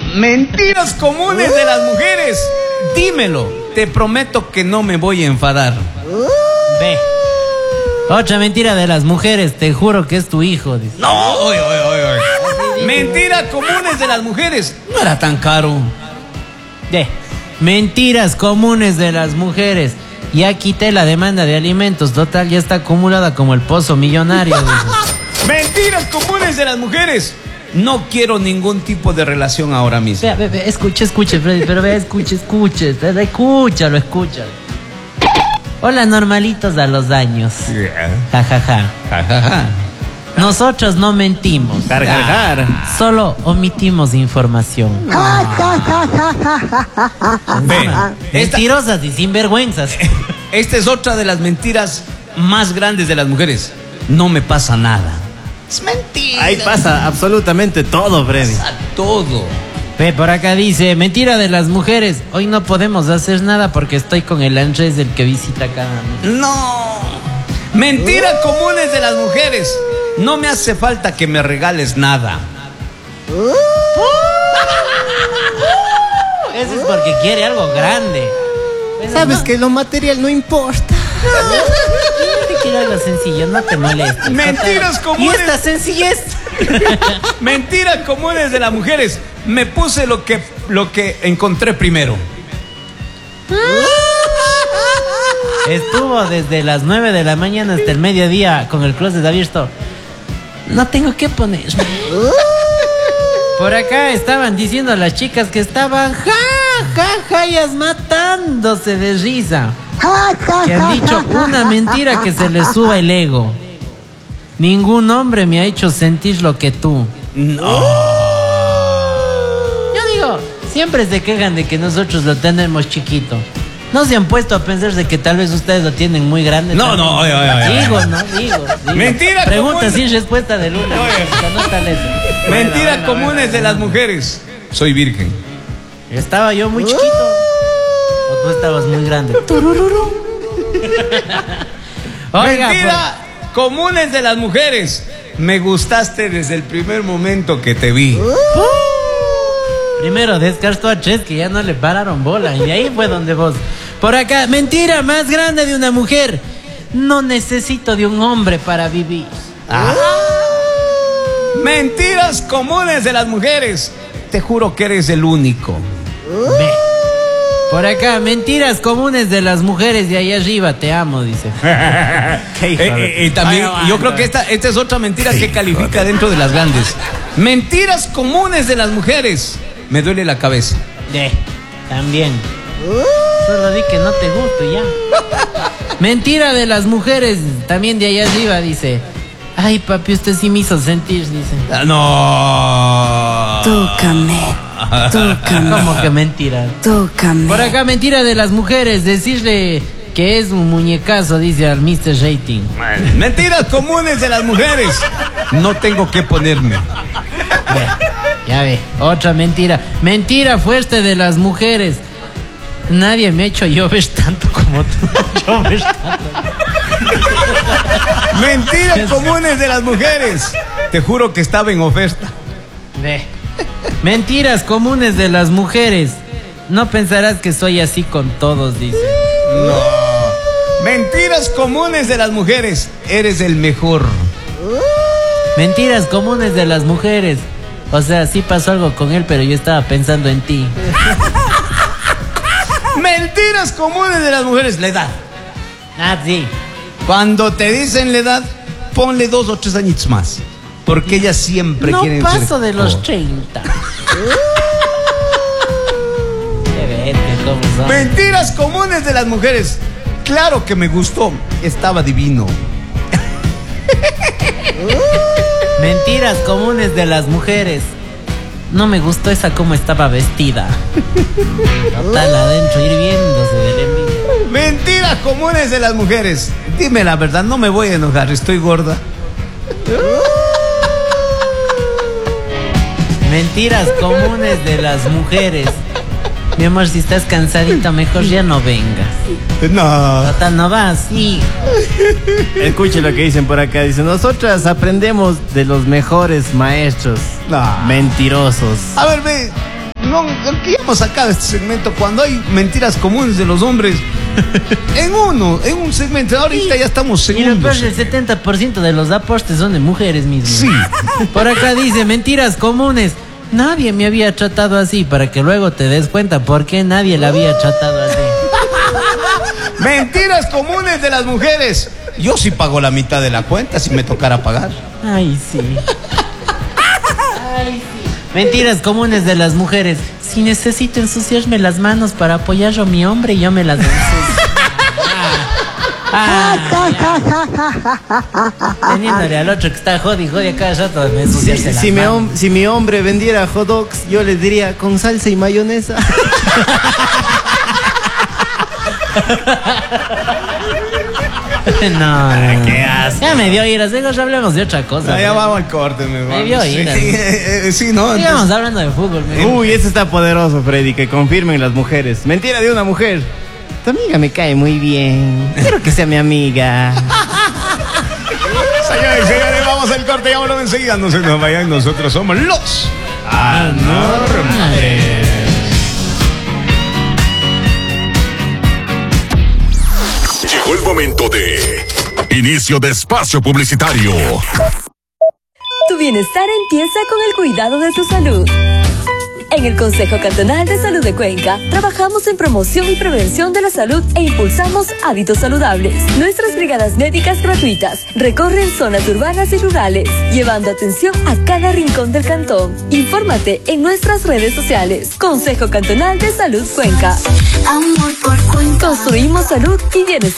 Mentiras comunes de las mujeres. Dímelo. Te prometo que no me voy a enfadar. Ve. Otra mentira de las mujeres. Te juro que es tu hijo. Dice. No, oye. Mentiras comunes de las mujeres. No era tan caro. Ve. Mentiras comunes de las mujeres. Ya quité la demanda de alimentos. Total, ya está acumulada como el pozo millonario. Mentiras comunes de las mujeres. No quiero ningún tipo de relación ahora mismo. Ve, escuche, Freddy, pero ve, escúchalo. Hola, normalitos a los daños. Ja, ja, ja. Nosotros no mentimos. Solo omitimos información. Mentirosas y sinvergüenzas. Esta es otra de las mentiras más grandes de las mujeres. No me pasa nada. Es mentira. Ahí pasa absolutamente todo, Freddy. Pasa todo. Ve, por acá dice, mentira de las mujeres. Hoy no podemos hacer nada porque estoy con el Andrés, el que visita cada mes. No. Mentiras comunes de las mujeres. No me hace falta que me regales nada. Eso es porque quiere algo grande. Sabes que lo material no importa. Quiero algo sencillo, no te molestes. Mentiras comunes. ¿Y esta sencillez? Mentiras comunes de las mujeres. Me puse lo que encontré primero. Estuvo desde las 9 de la mañana hasta el mediodía con el closet abierto. No tengo que ponerme. Por acá estaban diciendo las chicas que estaban jayas matándose de risa. Que han dicho una mentira que se les suba el ego. Ningún hombre me ha hecho sentir lo que tú. No. Yo digo, siempre se quejan de que nosotros lo tenemos chiquito. ¿No se han puesto a pensar de que tal vez ustedes lo tienen muy grande? No, oye. Digo. Mentira. Pregunta sin respuesta del uno. Mentiras comunes de las mujeres. Soy virgen. ¿Estaba yo muy chiquito? ¿O tú estabas muy grande? Oiga, Mentiras comunes de las mujeres. Me gustaste desde el primer momento que te vi. Primero descartó a Ches, que ya no le pararon bola. Y ahí fue donde vos. Por acá, mentira más grande de una mujer. No necesito de un hombre para vivir. Mentiras comunes de las mujeres. Te juro que eres el único. Ve. Por acá, mentiras comunes de las mujeres de ahí arriba. Te amo, dice. Y también, yo creo que esta es otra mentira que califica dentro de las grandes. Mentiras comunes de las mujeres. Me duele la cabeza. También. Solo di que no te gusto y ya. Mentira de las mujeres, también de allá arriba, dice. Ay, papi, usted sí me hizo sentir, dice. No. Tócame. ¿Cómo que mentira? Tócame. Por acá, mentira de las mujeres, decirle que es un muñecazo, dice al Mr. Rating. Mentiras comunes de las mujeres. No tengo que ponerme. Ya ve, otra mentira. Mentira fuerte de las mujeres. Nadie me ha hecho llover tanto como tú. Mentiras comunes de las mujeres. Te juro que estaba en oferta. Ve. Mentiras comunes de las mujeres. No pensarás que soy así con todos, dice. No. Mentiras comunes de las mujeres. Eres el mejor. Mentiras comunes de las mujeres. O sea, sí pasó algo con él, pero yo estaba pensando en ti. Mentiras comunes de las mujeres. La edad. Sí. Cuando te dicen la edad, ponle 2 o 3 añitos más. Porque ellas siempre quieren ser. No paso de los 30. ¿Cómo son? Mentiras comunes de las mujeres. Claro que me gustó. Estaba divino. Mentiras comunes de las mujeres. No me gustó esa cómo estaba vestida. Total, adentro hirviéndose de la envidia. Mentiras comunes de las mujeres. Dime la verdad, no me voy a enojar, estoy gorda. Mentiras comunes de las mujeres. Mi amor, si estás cansadita, mejor ya no vengas. No. Total, no vas, sí. Escuche lo que dicen por acá. Dicen, nosotras aprendemos de los mejores maestros. No. Mentirosos. A ver, ve. no, que hemos sacado este segmento cuando hay mentiras comunes de los hombres. En un segmento, ahorita ya estamos Y segundos. el 70% de los aportes son de mujeres mismas. Sí. Por acá dice, mentiras comunes. Nadie me había tratado así, para que luego te des cuenta por qué nadie la había tratado así. Mentiras comunes de las mujeres. Yo sí pago la mitad de la cuenta si me tocara pagar. Ay, sí. Ay, sí. Mentiras comunes de las mujeres. Si necesito ensuciarme las manos para apoyar a mi hombre, yo me las ensucio. Teniéndole al otro que está jodi a cada rato de ensuciarse las manos. Si mi hombre vendiera hot dogs, yo les diría con salsa y mayonesa. No, qué asco. ya me dio iras, ya hablemos de otra cosa. Ya vamos al corte, mejor. Me dio iras. Sí, ¿no? Sigamos hablando de fútbol. Uy, eso está poderoso, Freddy, que confirmen las mujeres. Mentira de una mujer. Tu amiga me cae muy bien. Quiero que sea mi amiga. Señores, vamos al corte y vámonos enseguida. No se nos vayan, nosotros somos los Anormales. Llegó el momento de inicio de espacio publicitario. Tu bienestar empieza con el cuidado de tu salud. En el Consejo Cantonal de Salud de Cuenca, trabajamos en promoción y prevención de la salud e impulsamos hábitos saludables. Nuestras brigadas médicas gratuitas recorren zonas urbanas y rurales, llevando atención a cada rincón del cantón. Infórmate en nuestras redes sociales. Consejo Cantonal de Salud Cuenca. Amor por Cuenca. Construimos salud y bienestar.